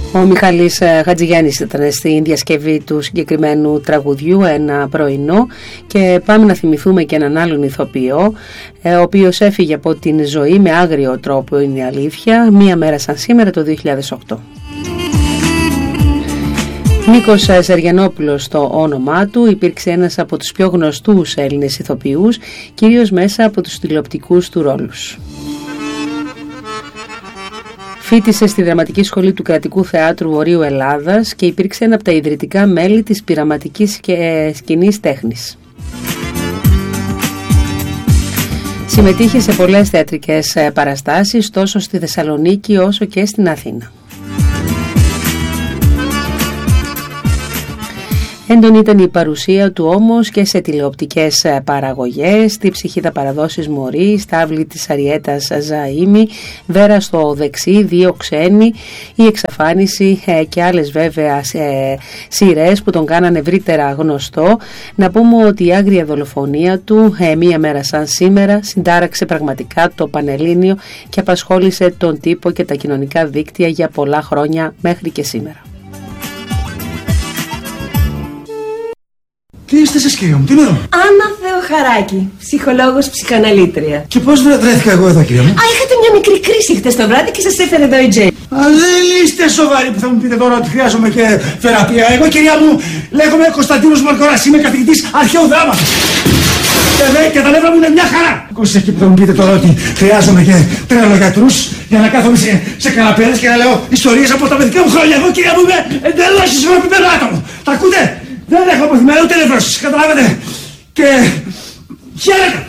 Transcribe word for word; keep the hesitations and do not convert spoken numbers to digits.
Ο Μιχάλης Χατζηγιάννης ήταν στην διασκευή του συγκεκριμένου τραγουδιού ένα πρωινό, και πάμε να θυμηθούμε και έναν άλλον ηθοποιό, ο οποίος έφυγε από την ζωή με άγριο τρόπο, είναι η αλήθεια, μία μέρα σαν σήμερα το δύο χιλιάδες οκτώ. Νίκος Ζεργιανόπουλος το όνομά του, υπήρξε ένας από τους πιο γνωστούς Έλληνες ηθοποιούς, κυρίως μέσα από τους τηλεοπτικούς του ρόλους. Φοίτησε στη Δραματική Σχολή του Κρατικού Θεάτρου Βορείου Ελλάδας και υπήρξε ένα από τα ιδρυτικά μέλη της πειραματικής σκηνής τέχνης. Συμμετείχε σε πολλές θεατρικές παραστάσεις τόσο στη Θεσσαλονίκη όσο και στην Αθήνα. Έντονη ήταν η παρουσία του όμως και σε τηλεοπτικές παραγωγές, στη Ψυχίδα Παραδόσεις Μωρή, Στάβλη της Αριέτας Ζαΐμη, Βέρα στο Δεξί, Δύο Ξένοι, Η Εξαφάνιση και άλλες βέβαια σειρές που τον κάνανε ευρύτερα γνωστό. Να πούμε ότι η άγρια δολοφονία του, μία μέρα σαν σήμερα, συντάραξε πραγματικά το Πανελλήνιο και απασχόλησε τον τύπο και τα κοινωνικά δίκτυα για πολλά χρόνια μέχρι και σήμερα. Τι είστε εσείς, κύριε μου, τι είναι εδώ? Άννα Θεοχαράκη, ψυχολόγος, ψυχαναλήτρια. Και πώς βρέθηκα εγώ εδώ, κύριε μου? Α, είχατε μια μικρή κρίση χτες το βράδυ και σας έφερε εδώ η Τζέι. Α, δεν είστε σοβαροί που θα μου πείτε τώρα ότι χρειάζομαι και θεραπεία. Εγώ, κυρία μου, λέγομαι Κωνσταντίνος Μαρκοράς, είμαι καθηγητής αρχαίου δράματος. Και δε, και τα νεύρα μου είναι μια χαρά. Ακούστε εκεί που θα μου πείτε τώρα ότι χρειάζομαι και τρελογιατρούς για να κάθομαι σε, σε καναπέδες και να λέω ιστορίες από τα παιδικά μου χρόνια. Εγώ, κυρία μου, είμαι εντελώς ισορροπημένο άτομο. Τα ακούτε? Δεν έχω αποθυμένα ούτε νευρώσεις, καταλάβετε. Και χαίρετε.